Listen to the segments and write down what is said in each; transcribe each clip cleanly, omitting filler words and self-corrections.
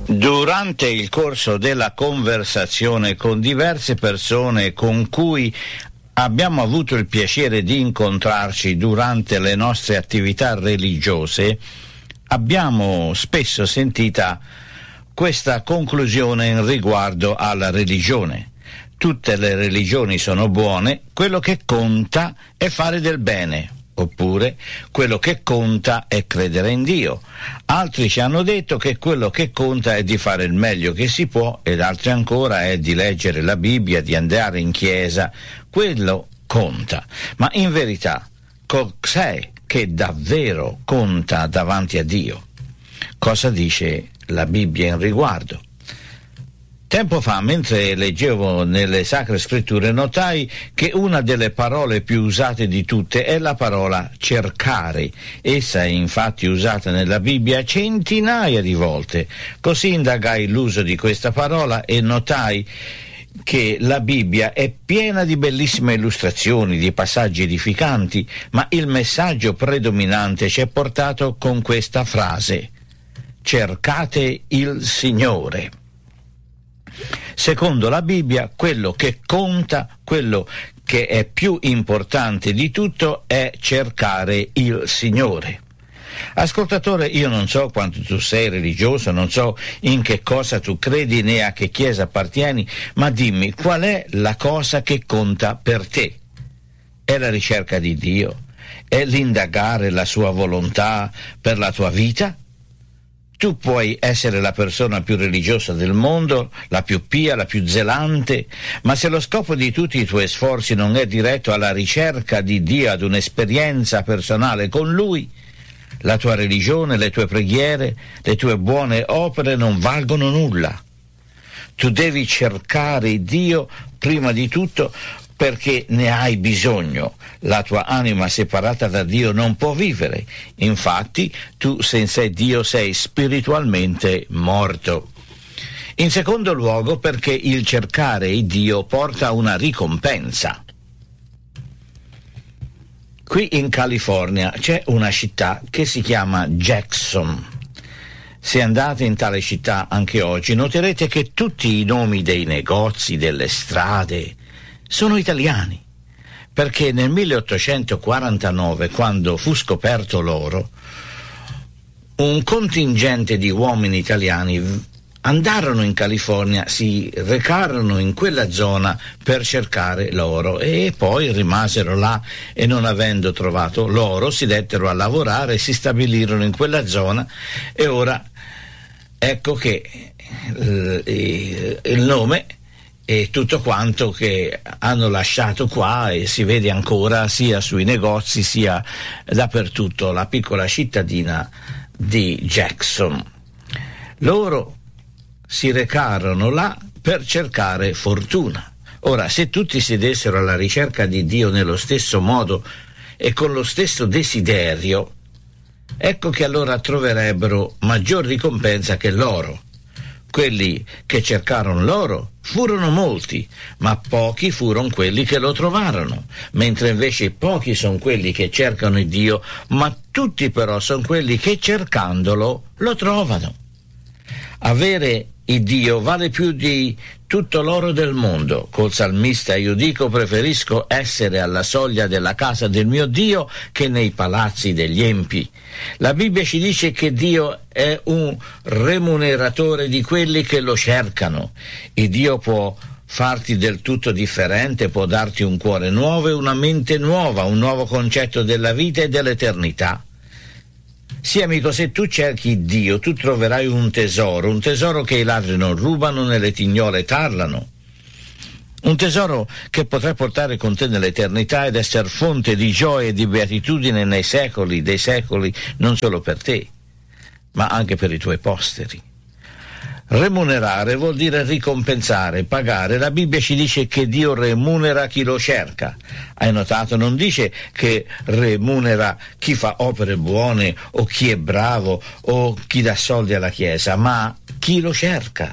Durante il corso della conversazione con diverse persone con cui abbiamo avuto il piacere di incontrarci durante le nostre attività religiose, abbiamo spesso sentita questa conclusione in riguardo alla religione. Tutte le religioni sono buone, quello che conta è fare del bene. Oppure, quello che conta è credere in Dio. Altri ci hanno detto che quello che conta è di fare il meglio che si può, ed altri ancora è di leggere la Bibbia, di andare in chiesa. Quello conta. Ma in verità, cos'è che davvero conta davanti a Dio? Cosa dice la Bibbia in riguardo? Tempo fa, mentre leggevo nelle Sacre Scritture, notai che una delle parole più usate di tutte è la parola cercare. Essa è infatti usata nella Bibbia centinaia di volte. Così indagai l'uso di questa parola e notai che la Bibbia è piena di bellissime illustrazioni, di passaggi edificanti, ma il messaggio predominante ci è portato con questa frase: cercate il Signore. Secondo la Bibbia, quello che conta, quello che è più importante di tutto è cercare il Signore. Ascoltatore, io non so quanto tu sei religioso, non so in che cosa tu credi né a che chiesa appartieni, ma dimmi, qual è la cosa che conta per te? È la ricerca di Dio? È l'indagare la sua volontà per la tua vita? Tu puoi essere la persona più religiosa del mondo, la più pia, la più zelante, ma se lo scopo di tutti i tuoi sforzi non è diretto alla ricerca di Dio, ad un'esperienza personale con Lui, la tua religione, le tue preghiere, le tue buone opere non valgono nulla. Tu devi cercare Dio prima di tutto perché ne hai bisogno. La tua anima separata da Dio non può vivere. Infatti, tu senza Dio sei spiritualmente morto. In secondo luogo, perché il cercare Dio porta una ricompensa. Qui in California c'è una città che si chiama Jackson. Se andate in tale città anche oggi, noterete che tutti i nomi dei negozi, delle strade, sono italiani, perché nel 1849, quando fu scoperto l'oro, un contingente di uomini italiani andarono in California, si recarono in quella zona per cercare l'oro e poi rimasero là e non avendo trovato l'oro si dettero a lavorare, si stabilirono in quella zona e ora ecco che il nome e tutto quanto che hanno lasciato qua e si vede ancora sia sui negozi sia dappertutto, la piccola cittadina di Jackson. Loro si recarono là per cercare fortuna. Ora, se tutti si dessero alla ricerca di Dio nello stesso modo e con lo stesso desiderio, ecco che allora troverebbero maggior ricompensa che l'oro. Quelli che cercarono l'oro furono molti, ma pochi furono quelli che lo trovarono, mentre invece pochi sono quelli che cercano il Dio, ma tutti però sono quelli che cercandolo lo trovano. Avere il Dio vale più di tutto l'oro del mondo. Col salmista io dico: preferisco essere alla soglia della casa del mio Dio che nei palazzi degli empi. La Bibbia ci dice che Dio è un remuneratore di quelli che lo cercano. Il Dio può farti del tutto differente, può darti un cuore nuovo e una mente nuova, un nuovo concetto della vita e dell'eternità. Sì, amico, se tu cerchi Dio, tu troverai un tesoro che i ladri non rubano né le tignole tarlano. Un tesoro che potrai portare con te nell'eternità ed essere fonte di gioia e di beatitudine nei secoli dei secoli, non solo per te, ma anche per i tuoi posteri. Remunerare vuol dire ricompensare, pagare. La Bibbia ci dice che Dio remunera chi lo cerca. Hai notato? Non dice che remunera chi fa opere buone o chi è bravo o chi dà soldi alla Chiesa, ma chi lo cerca.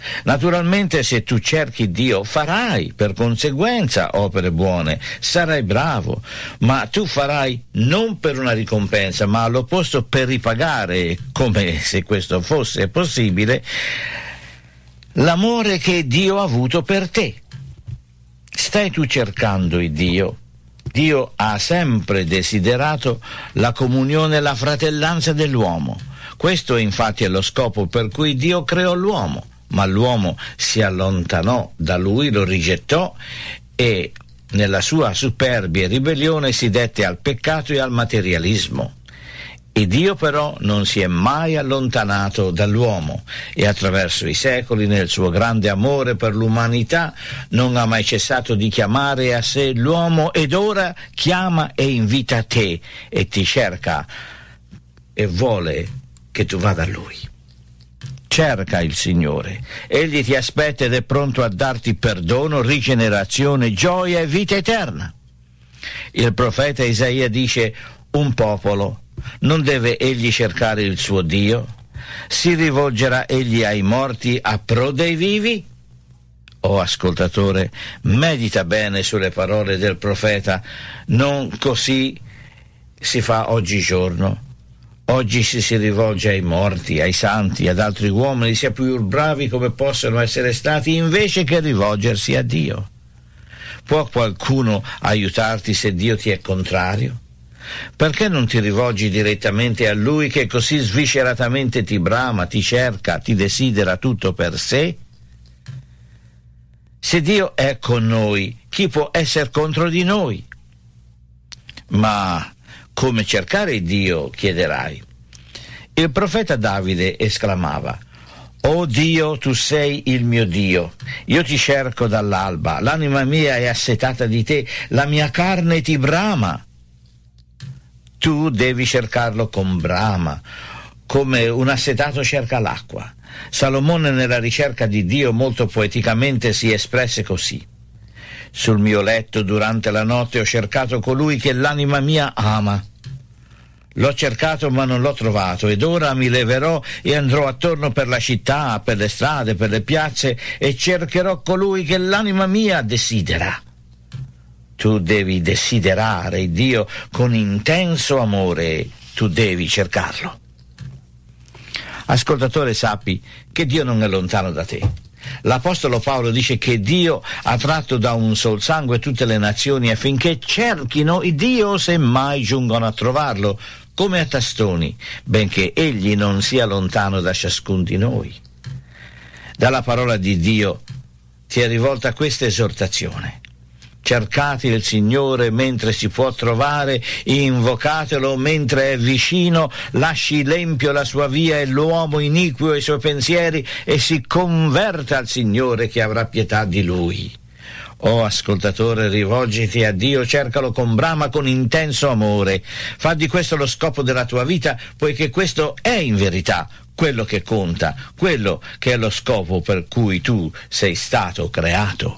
Naturalmente, se tu cerchi Dio, farai per conseguenza opere buone, sarai bravo, ma tu farai non per una ricompensa, ma all'opposto per ripagare, come se questo fosse possibile, l'amore che Dio ha avuto per te. Stai tu cercando il Dio? Dio ha sempre desiderato la comunione e la fratellanza dell'uomo. Questo infatti è lo scopo per cui Dio creò l'uomo, ma l'uomo si allontanò da lui, lo rigettò e nella sua superbia e ribellione si dette al peccato e al materialismo. E Dio però non si è mai allontanato dall'uomo e attraverso i secoli, nel suo grande amore per l'umanità, non ha mai cessato di chiamare a sé l'uomo, ed ora chiama e invita te e ti cerca e vuole che tu vada a Lui. Cerca il Signore, Egli ti aspetta ed è pronto a darti perdono, rigenerazione, gioia e vita eterna. Il profeta Isaia dice: un popolo non deve egli cercare il suo Dio? Si rivolgerà egli ai morti a pro dei vivi? Oh ascoltatore, medita bene sulle parole del profeta. Non così si fa oggigiorno. Oggi si rivolge ai morti, ai santi, ad altri uomini, sia più bravi come possono essere stati, invece che rivolgersi a Dio. Può qualcuno aiutarti se Dio ti è contrario? Perché non ti rivolgi direttamente a Lui, che così svisceratamente ti brama, ti cerca, ti desidera tutto per sé? Se Dio è con noi, chi può essere contro di noi? Ma come cercare Dio, chiederai. Il profeta Davide esclamava: «O Dio, tu sei il mio Dio, io ti cerco dall'alba, l'anima mia è assetata di te, la mia carne ti brama». Tu devi cercarlo con brama, come un assetato cerca l'acqua. Salomone, nella ricerca di Dio, molto poeticamente si espresse così: «Sul mio letto durante la notte ho cercato colui che l'anima mia ama. L'ho cercato ma non l'ho trovato, ed ora mi leverò e andrò attorno per la città, per le strade, per le piazze, e cercherò colui che l'anima mia desidera». Tu devi desiderare Dio con intenso amore, tu devi cercarlo. Ascoltatore, sappi che Dio non è lontano da te. L'Apostolo Paolo dice che Dio ha tratto da un sol sangue tutte le nazioni affinché cerchino il Dio se mai giungono a trovarlo, come a tastoni, benché Egli non sia lontano da ciascun di noi. Dalla parola di Dio ti è rivolta questa esortazione: cercate il Signore mentre si può trovare, invocatelo mentre è vicino, lasci l'empio la sua via e l'uomo iniquo i suoi pensieri, e si converta al Signore, che avrà pietà di lui. Oh ascoltatore, rivolgiti a Dio, cercalo con brama, con intenso amore. Fa di questo lo scopo della tua vita, poiché questo è in verità quello che conta, quello che è lo scopo per cui tu sei stato creato.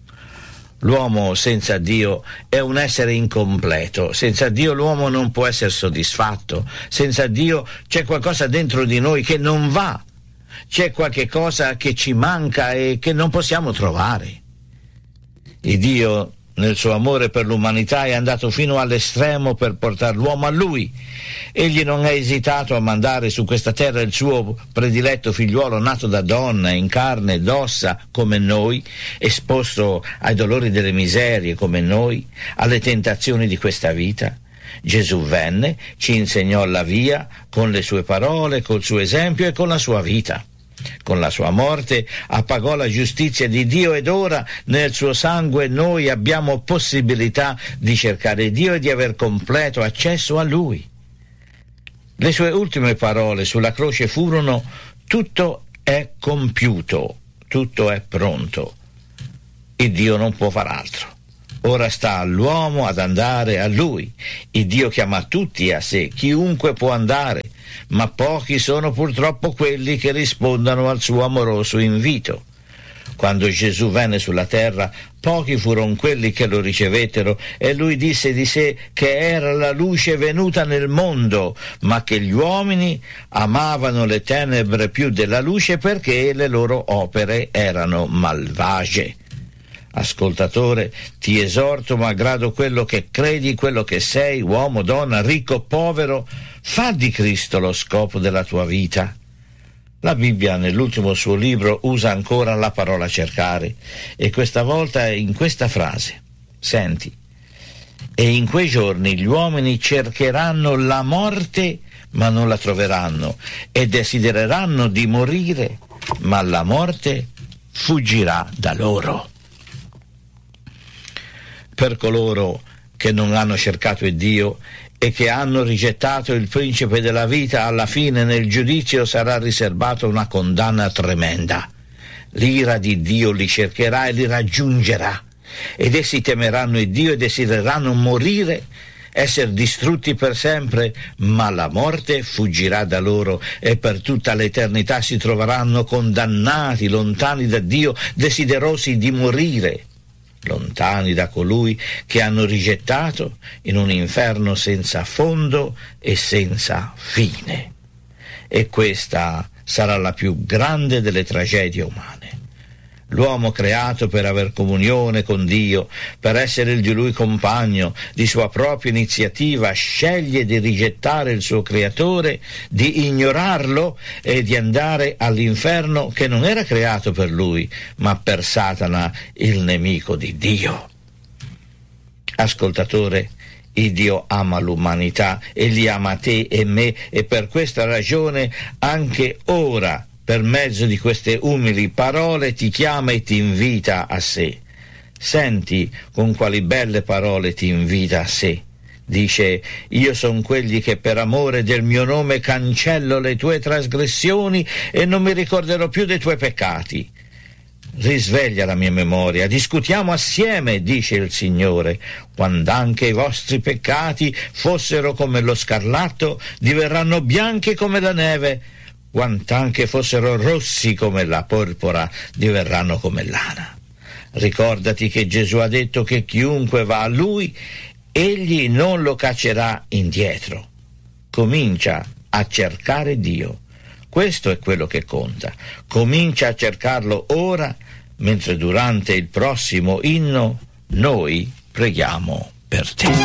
L'uomo senza Dio è un essere incompleto. Senza Dio l'uomo non può essere soddisfatto. Senza Dio c'è qualcosa dentro di noi che non va. C'è qualche cosa che ci manca e che non possiamo trovare. Il Dio, nel suo amore per l'umanità, è andato fino all'estremo per portare l'uomo a Lui. Egli non ha esitato a mandare su questa terra il suo prediletto figliuolo, nato da donna, in carne ed ossa come noi, esposto ai dolori delle miserie come noi, alle tentazioni di questa vita. Gesù venne, ci insegnò la via con le sue parole, col suo esempio e con la sua vita. Con la sua morte appagò la giustizia di Dio, ed ora nel suo sangue noi abbiamo possibilità di cercare Dio e di aver completo accesso a Lui. Le sue ultime parole sulla croce furono: tutto è compiuto, tutto è pronto. Il Dio non può far altro. Ora sta all'uomo ad andare a Lui. Il Dio chiama tutti a sé, chiunque può andare, ma pochi sono purtroppo quelli che rispondano al suo amoroso invito. Quando Gesù venne sulla terra, pochi furono quelli che lo ricevettero, e lui disse di sé che era la luce venuta nel mondo, ma che gli uomini amavano le tenebre più della luce perché le loro opere erano malvagie. Ascoltatore, ti esorto, malgrado quello che credi, quello che sei, uomo, donna, ricco o povero, fa di Cristo lo scopo della tua vita. La Bibbia, nell'ultimo suo libro, usa ancora la parola cercare, e questa volta in questa frase. Senti: e in quei giorni gli uomini cercheranno la morte, ma non la troveranno, e desidereranno di morire, ma la morte fuggirà da loro. Per coloro che non hanno cercato il Dio e che hanno rigettato il principe della vita, alla fine nel giudizio sarà riservata una condanna tremenda. L'ira di Dio li cercherà e li raggiungerà, ed essi temeranno il Dio e desidereranno morire, essere distrutti per sempre, ma la morte fuggirà da loro e per tutta l'eternità si troveranno condannati, lontani da Dio, desiderosi di morire, lontani da colui che hanno rigettato, in un inferno senza fondo e senza fine. E questa sarà la più grande delle tragedie umane. L'uomo creato per aver comunione con Dio, per essere il di Lui compagno, di sua propria iniziativa, sceglie di rigettare il suo Creatore, di ignorarlo e di andare all'inferno che non era creato per lui, ma per Satana, il nemico di Dio. Ascoltatore, il Dio ama l'umanità, Egli ama te e me, e per questa ragione anche ora, per mezzo di queste umili parole, ti chiama e ti invita a sé. Senti con quali belle parole ti invita a sé. Dice: io son quelli che per amore del mio nome cancello le tue trasgressioni e non mi ricorderò più dei tuoi peccati. Risveglia la mia memoria, discutiamo assieme, dice il Signore. Quando anche i vostri peccati fossero come lo scarlatto, diverranno bianchi come la neve. Quant'anche fossero rossi come la porpora, diverranno come lana. Ricordati che Gesù ha detto che chiunque va a Lui, Egli non lo caccerà indietro. Comincia a cercare Dio. Questo è quello che conta. Comincia a cercarlo ora, mentre durante il prossimo inno noi preghiamo per te.